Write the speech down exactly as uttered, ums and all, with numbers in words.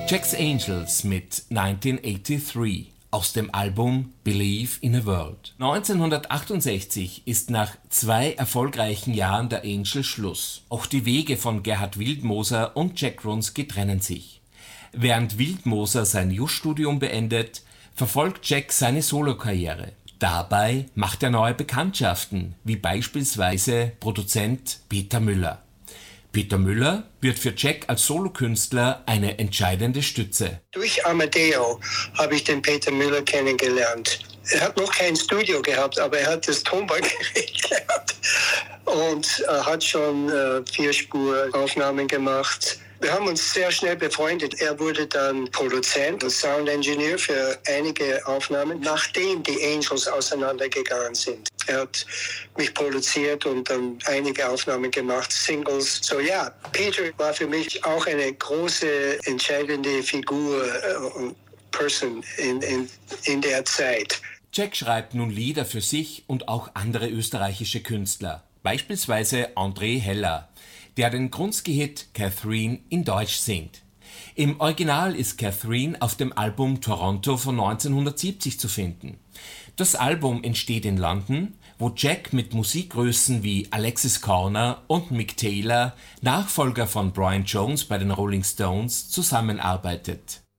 Jack's Angels mit neunzehnhundertdreiundachtzig aus dem Album Believe in a World. neunzehnhundertachtundsechzig ist nach zwei erfolgreichen Jahren der Angels Schluss. Auch die Wege von Gerhard Wildmoser und Jack Wronski trennen sich. Während Wildmoser sein Just-Studium beendet, verfolgt Jack seine Solokarriere. Dabei macht er neue Bekanntschaften, wie beispielsweise Produzent Peter Müller. Peter Müller wird für Jack als Solokünstler eine entscheidende Stütze. Durch Amadeo habe ich den Peter Müller kennengelernt. Er hat noch kein Studio gehabt, aber er hat das Tonbandgerät gehabt und er hat schon äh, Vierspuraufnahmen gemacht. Wir haben uns sehr schnell befreundet. Er wurde dann Produzent und Sound Engineer für einige Aufnahmen, nachdem die Angels auseinandergegangen sind. Er hat mich produziert und dann einige Aufnahmen gemacht, Singles. So ja, Peter war für mich auch eine große, entscheidende Figur und Person in, in, in der Zeit. Jack schreibt nun Lieder für sich und auch andere österreichische Künstler, beispielsweise André Heller, der den Grunski-Hit Catherine in Deutsch singt. Im Original ist Catherine auf dem Album Toronto von neunzehnhundertsiebzig zu finden. Das Album entsteht in London, wo Jack mit Musikgrößen wie Alexis Korner und Mick Taylor, Nachfolger von Brian Jones bei den Rolling Stones, zusammenarbeitet.